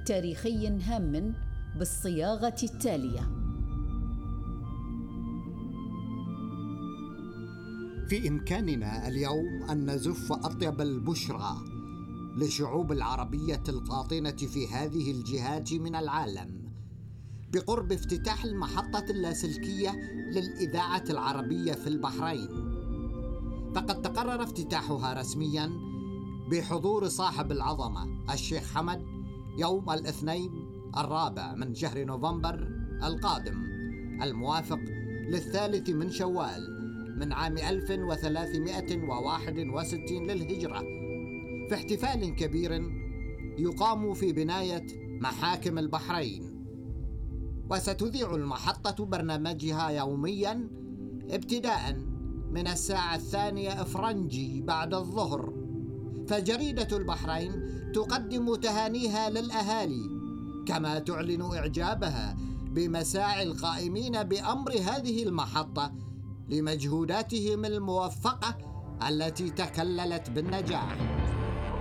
تاريخي هام بالصياغة التالية. في إمكاننا اليوم أن نزف أطيب البشرى للشعوب العربية القاطنة في هذه الجهات من العالم بقرب افتتاح المحطة اللاسلكية للإذاعة العربية في البحرين، فقد تقرر افتتاحها رسمياً بحضور صاحب العظمة الشيخ حمد يوم الاثنين 4 من شهر نوفمبر القادم الموافق 3 من شوال من عام 1361 للهجرة، في احتفال كبير يقام في بناية محاكم البحرين. وستذيع المحطة برنامجها يوميا ابتداء من الساعة 2 إفرنجي بعد الظهر. فجريدة البحرين تقدم تهانيها للأهالي، كما تعلن إعجابها بمساعي القائمين بأمر هذه المحطة لمجهوداتهم الموفقة التي تكللت بالنجاح.